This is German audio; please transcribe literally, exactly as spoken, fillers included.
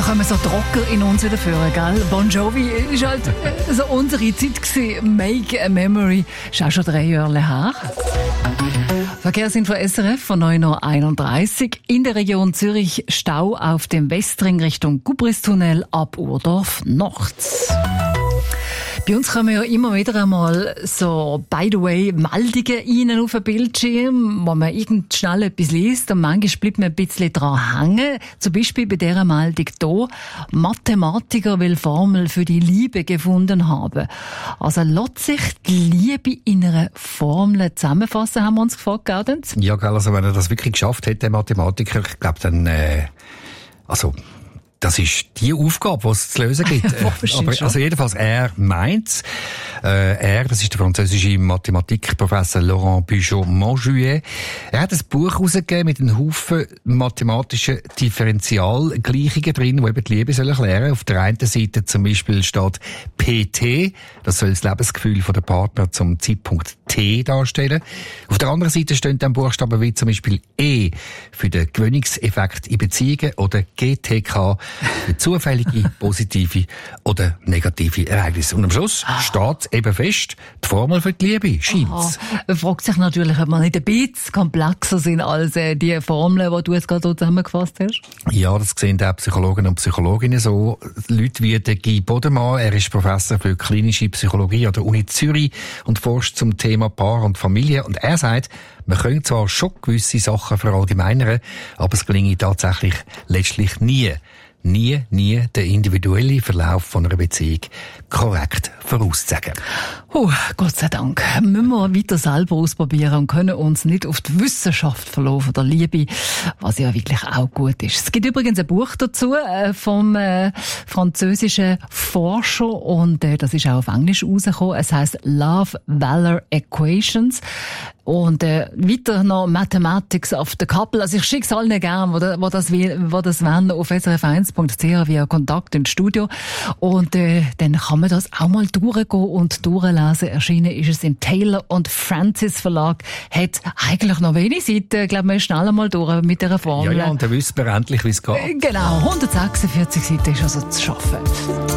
kommen so Trocker in uns wieder führen, gell? Bon Jovi ist halt so unsere Zeit gewesen. Make a Memory. Ist auch schon drei Jahre her. Verkehrsinfo S R F von neun Uhr einunddreißig. In der Region Zürich Stau auf dem Westring Richtung Gubristunnel ab Urdorf nachts. Bei uns kommen ja immer wieder einmal so, by the way, Meldungen rein auf den Bildschirm, wo man irgend schnell etwas liest und manchmal bleibt man ein bisschen dran hängen. Zum Beispiel bei dieser Meldung hier, Mathematiker will Formel für die Liebe gefunden haben. Also lässt sich die Liebe in einer Formel zusammenfassen, haben wir uns gefragt, Gaudenz? Ja, also wenn er das wirklich geschafft hätte, der Mathematiker, ich glaube dann, äh, also... Das ist die Aufgabe, die es zu lösen gibt. Ja, Aber, also jedenfalls, er meint's. Äh, er, das ist der französische Mathematikprofessor Laurent Bugeaud-Montjuet. Er hat ein Buch herausgegeben mit einem Haufen mathematischen Differentialgleichungen drin, die eben die Liebe sollen erklären. Auf der einen Seite zum Beispiel steht P T, das soll das Lebensgefühl der Partner zum Zeitpunkt T darstellen. Auf der anderen Seite stehen dann Buchstaben wie zum Beispiel E für den Gewöhnungseffekt in Beziehungen oder G T K für zufällige, positive oder negative Ereignisse. Und am Schluss ah. steht eben fest, die Formel für die Liebe, scheint's. Man fragt sich natürlich, ob wir nicht ein bisschen komplexer sind als äh, die Formeln, die du jetzt gerade so zusammengefasst hast. Ja, das sehen auch Psychologen und Psychologinnen so. Leute wie der Guy Bodemann, er ist Professor für klinische Psychologie an der Uni Zürich und forscht zum Thema Paar und Familie. Und er sagt, man könnte zwar schon gewisse Sachen verallgemeinern, aber es gelinge tatsächlich letztlich nie. Nie, nie den individuellen Verlauf von einer Beziehung korrekt voraussagen. Oh, Gott sei Dank. Müssen wir weiter selber ausprobieren und können uns nicht auf die Wissenschaft verlassen der Liebe, was ja wirklich auch gut ist. Es gibt übrigens ein Buch dazu äh, vom äh, französischen Forscher und äh, das ist auch auf Englisch rausgekommen. Es heisst Love Valor Equations. Und äh, weiter noch Mathematics of the Couple. Also ich schicke es allen gern, wo, da, wo das wo das wollen, auf s r f eins punkt c h via Kontakt ins Studio. Und äh, dann kann man das auch mal durchgehen und durchlesen. Erschienen ist es im Taylor und Francis Verlag. Hat eigentlich noch wenig Seiten. Ich glaube, man ist schnell mal durch mit dieser Formel. Ja, ja, und dann wissen wir endlich, wie es geht. Genau, hundertsechsundvierzig Seiten ist also zu schaffen.